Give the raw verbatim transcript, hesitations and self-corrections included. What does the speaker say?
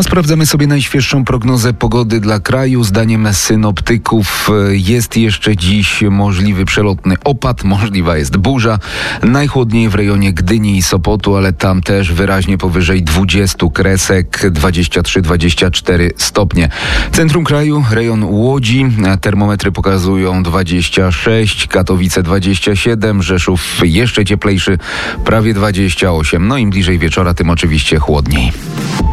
A sprawdzamy sobie najświeższą prognozę pogody dla kraju. Zdaniem synoptyków jest jeszcze dziś możliwy przelotny opad, możliwa jest burza. Najchłodniej w rejonie Gdyni i Sopotu, ale tam też wyraźnie powyżej dwudziestu kresek, dwadzieścia trzy dwadzieścia cztery stopnie. Centrum kraju, rejon Łodzi, termometry pokazują dwadzieścia sześć, Katowice dwadzieścia siedem, Rzeszów jeszcze cieplejszy, prawie dwadzieścia osiem. No im bliżej wieczora, tym oczywiście chłodniej.